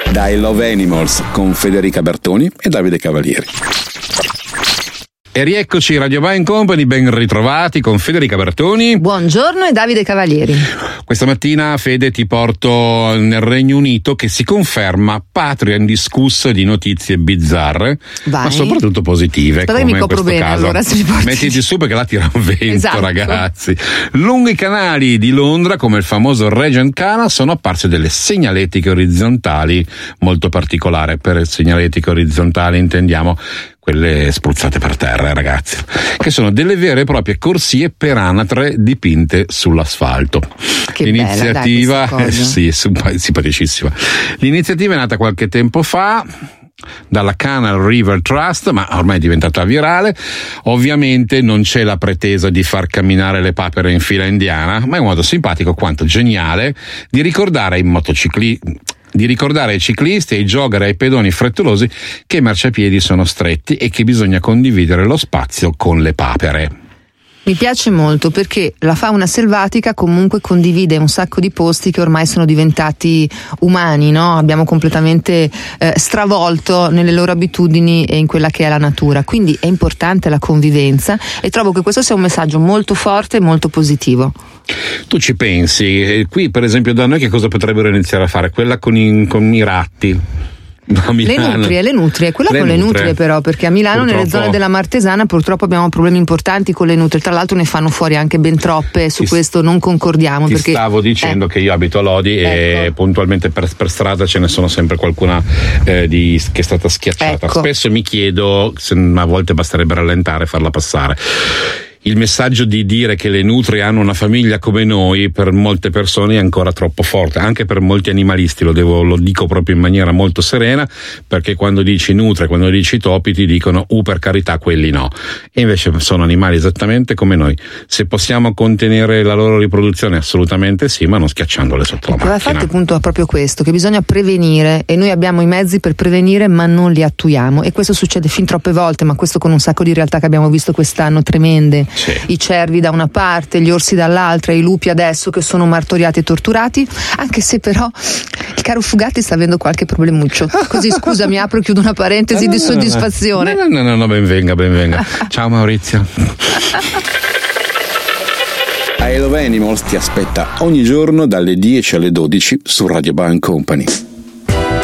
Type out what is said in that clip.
da I Love Animals con Federica Bertoni e Davide Cavalieri. E rieccoci, Radio Wine Company, ben ritrovati con Federica Bertoni. Buongiorno e Davide Cavalieri. Questa mattina, Fede, ti porto nel Regno Unito che si conferma patria indiscussa di notizie bizzarre, ma soprattutto positive. Aspetta, come mi copro bene, caso. Allora se mi porti... Mettiti su perché là tira un vento, esatto. Ragazzi. Lungo i canali di Londra, come il famoso Regent Canal, sono apparse delle segnaletiche orizzontali molto particolari. Per segnaletiche orizzontali intendiamo quelle spruzzate per terra, ragazzi, che sono delle vere e proprie corsie per anatre dipinte sull'asfalto. Che l'iniziativa bella, dai, sì, simpaticissima. L'iniziativa è nata qualche tempo fa dalla Canal River Trust, ma ormai è diventata virale. Ovviamente non c'è la pretesa di far camminare le papere in fila indiana, ma è un modo simpatico quanto geniale di ricordare ai ciclisti, ai jogger e ai pedoni frettolosi che i marciapiedi sono stretti e che bisogna condividere lo spazio con le papere. Mi piace molto perché la fauna selvatica comunque condivide un sacco di posti che ormai sono diventati umani, no? Abbiamo completamente stravolto nelle loro abitudini e in quella che è la natura, quindi è importante la convivenza e trovo che questo sia un messaggio molto forte e molto positivo. Tu ci pensi, qui per esempio da noi che cosa potrebbero iniziare a fare? Quella con i ratti. Le nutrie, quella con le nutrie però, perché a Milano purtroppo, nelle zone della Martesana purtroppo abbiamo problemi importanti con le nutrie, tra l'altro ne fanno fuori anche ben troppe, su questo non concordiamo. Perché stavo dicendo che io abito a Lodi e puntualmente per strada ce ne sono sempre qualcuna che è stata schiacciata. Spesso mi chiedo se a volte basterebbe rallentare e farla passare. Il messaggio di dire che le nutrie hanno una famiglia come noi per molte persone è ancora troppo forte, anche per molti animalisti, lo dico proprio in maniera molto serena, perché quando dici nutrie, quando dici topi ti dicono per carità quelli no, e invece sono animali esattamente come noi. Se possiamo contenere la loro riproduzione assolutamente sì, ma non schiacciandole sotto la macchina. Il fatto appunto è proprio questo, che bisogna prevenire e noi abbiamo i mezzi per prevenire ma non li attuiamo, e questo succede fin troppe volte, ma questo con un sacco di realtà che abbiamo visto quest'anno tremende. Sì. I cervi da una parte, gli orsi dall'altra, i lupi adesso che sono martoriati e torturati, anche se però il caro Fugatti sta avendo qualche problemuccio. Così scusami, apro e chiudo una parentesi di soddisfazione. No, ben venga. Ciao Maurizio. I Love Animals ti aspetta ogni giorno dalle 10 alle 12 su Radio Wine Company.